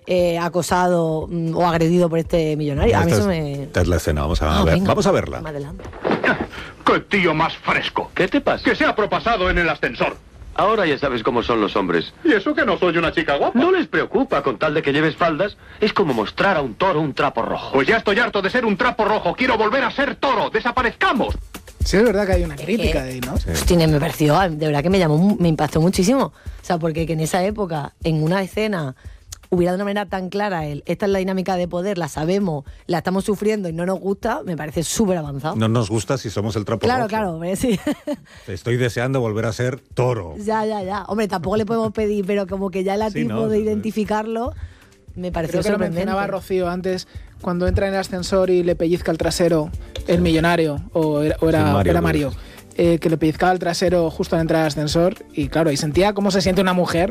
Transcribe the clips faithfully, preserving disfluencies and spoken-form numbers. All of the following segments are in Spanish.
eh, acosado mm, o agredido por este millonario. Ya, a mí esta eso es, me... esta es la escena, vamos a, Ah, ver, venga. vamos a verla. Más adelante. ¡Qué tío más fresco! ¿Qué te pasa? Que se ha propasado en el ascensor. Ahora ya sabes cómo son los hombres. ¿Y eso que no soy una chica guapa? No les preocupa, con tal de que lleves faldas. Es como mostrar a un toro un trapo rojo. Pues ya estoy harto de ser un trapo rojo. Quiero volver a ser toro. ¡Desaparezcamos! Sí, es verdad que hay una crítica Eh, ahí, ¿no? Hostia, me pareció, de verdad que me llamó, me impactó muchísimo. O sea, porque que en esa época, en una escena, hubiera de una manera tan clara el, esta es la dinámica de poder, la sabemos, la estamos sufriendo y no nos gusta, me parece súper avanzado. No nos gusta si somos el trapo Claro, rojo. claro, hombre, sí. Estoy deseando volver a ser toro. Ya, ya, ya. Hombre, tampoco le podemos pedir, pero como que ya el Sí, atisbo no, de sí, sí. identificarlo me pareció Creo que lo sorprendente. mencionaba Rocío antes, cuando entra en el ascensor y le pellizca el trasero el millonario, o era, o era, Sí, Mario, era Mario, pues. eh, que le pellizcaba el trasero justo al entrar al ascensor, y claro, y sentía cómo se siente una mujer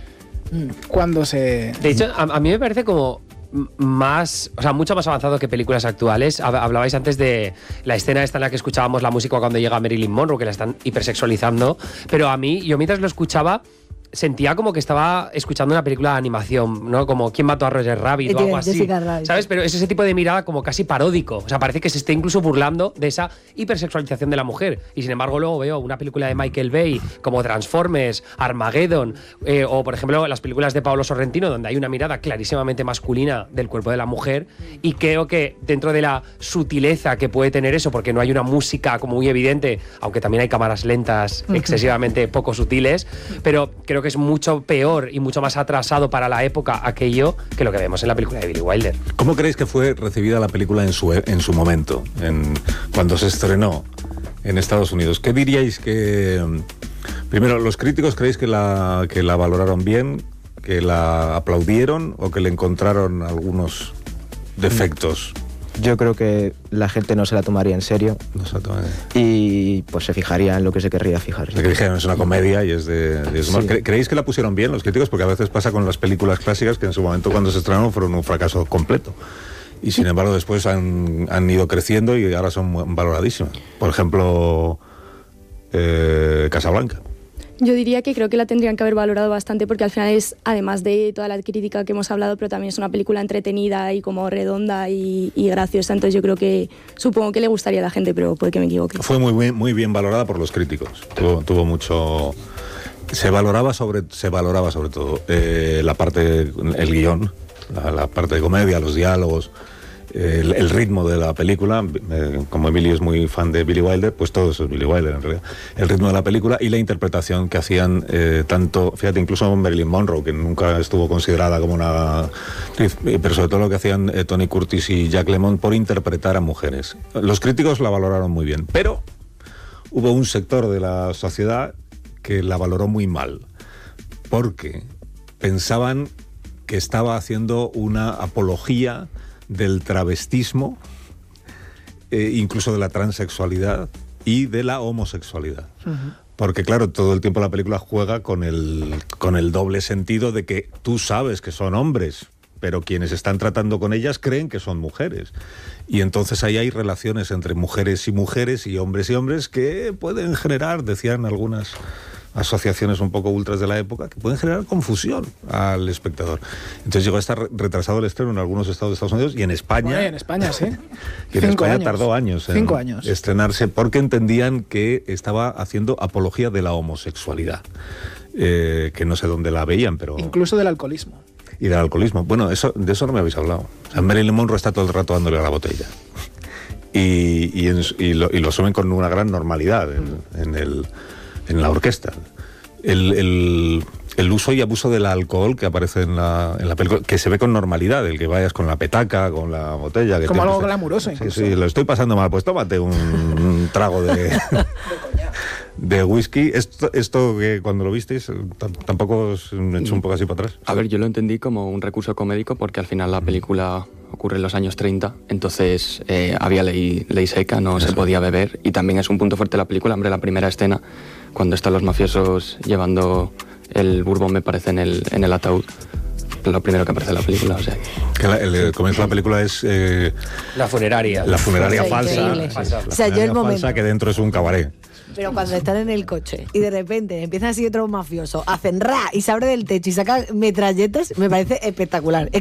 cuando se... De hecho, a, a mí me parece como m- más, o sea, mucho más avanzado que películas actuales. Hab- Hablabais antes de la escena esta en la que escuchábamos la música cuando llega Marilyn Monroe, que la están hipersexualizando, pero a mí, yo mientras lo escuchaba, sentía como que estaba escuchando una película de animación, ¿no? Como ¿Quién mató a Roger Rabbit? O algo así, Jessica Rabbit. ¿sabes? Pero es ese tipo de mirada como casi paródico. O sea, parece que se esté incluso burlando de esa hipersexualización de la mujer. Y sin embargo, luego veo una película de Michael Bay como Transformers, Armageddon, eh, o por ejemplo las películas de Paolo Sorrentino, donde hay una mirada clarísimamente masculina del cuerpo de la mujer. Y creo que dentro de la sutileza que puede tener eso, porque no hay una música como muy evidente, aunque también hay cámaras lentas excesivamente poco sutiles, pero creo que es mucho peor y mucho más atrasado para la época aquello que lo que vemos en la película de Billy Wilder. ¿Cómo creéis que fue recibida la película en su, en su momento, en, cuando se estrenó en Estados Unidos? ¿Qué diríais que... Primero, ¿los críticos creéis que la, que la valoraron bien, que la aplaudieron o que le encontraron algunos defectos? Yo creo que la gente no se la tomaría en serio No sé, todavía. y pues se fijaría en lo que se querría fijar. Que dijeron es una comedia y es de, de humor. Sí. ¿Cre- ¿Creéis que la pusieron bien los críticos? Porque a veces pasa con las películas clásicas que en su momento cuando se estrenaron fueron un fracaso completo. Y sin embargo después han, han ido creciendo y ahora son muy valoradísimas. Por ejemplo, eh, Casablanca. Yo diría que creo que la tendrían que haber valorado bastante porque al final es, además de toda la crítica que hemos hablado, pero también es una película entretenida y como redonda y, y graciosa, entonces yo creo que, supongo que le gustaría a la gente, pero puede que me equivoque. Fue muy bien, muy bien valorada por los críticos. Tuvo, tuvo mucho... Se valoraba sobre, se valoraba sobre todo eh, la parte, el guión, la, la parte de comedia, los diálogos, el, el ritmo de la película. Eh, como Emilio es muy fan de Billy Wilder, pues todo eso es Billy Wilder en realidad. El ritmo de la película y la interpretación que hacían eh, tanto, fíjate, incluso Marilyn Monroe, que nunca estuvo considerada como una actriz, pero sobre todo lo que hacían eh, Tony Curtis y Jack Lemmon por interpretar a mujeres. Los críticos la valoraron muy bien, pero hubo un sector de la sociedad que la valoró muy mal, porque pensaban que estaba haciendo una apología del travestismo, eh, incluso de la transexualidad y de la homosexualidad. Uh-huh. Porque claro, todo el tiempo la película juega con el, con el doble sentido de que tú sabes que son hombres, pero quienes están tratando con ellas creen que son mujeres. Y entonces ahí hay relaciones entre mujeres y mujeres y hombres y hombres que pueden generar, decían algunas asociaciones un poco ultras de la época, que pueden generar confusión al espectador. Entonces llegó a estar retrasado el estreno en algunos estados de Estados Unidos y en España. Bueno, en España, sí. Y en Cinco España años. tardó años en Cinco años. estrenarse porque entendían que estaba haciendo apología de la homosexualidad. Eh, que no sé dónde la veían, pero... Incluso del alcoholismo. Y del alcoholismo. Bueno, eso, de eso no me habéis hablado. O sea, Marilyn Monroe está todo el rato dándole a la botella. Y, y, en, y, lo, y lo asumen con una gran normalidad en, en, el, en la orquesta. El, el, el uso y abuso del alcohol que aparece en la, en la película, que se ve con normalidad, el que vayas con la petaca, con la botella. Que como te, algo te, glamuroso, sí, incluso. Sí, lo estoy pasando mal, pues tómate un, un trago de... de whisky. Esto, esto que cuando lo visteis tampoco os echó un poco así para atrás. A ver, yo lo entendí como un recurso comédico porque al final la película ocurre en los años treinta, entonces eh, había ley, ley seca, no Eso. se podía beber, y también es un punto fuerte de la película. Hombre, la primera escena, cuando están los mafiosos llevando el bourbon, me parece, en el, en el ataúd, lo primero que aparece en la película, o sea. Que la, el, el comienzo de la película es... Eh, la funeraria. La funeraria sí, falsa. falsa. La o sea, yo el momento... falsa que dentro es un cabaret. Pero cuando están en el coche y de repente empiezan así otros mafiosos, hacen ra y se abre del techo y sacan metralletas, me parece espectacular.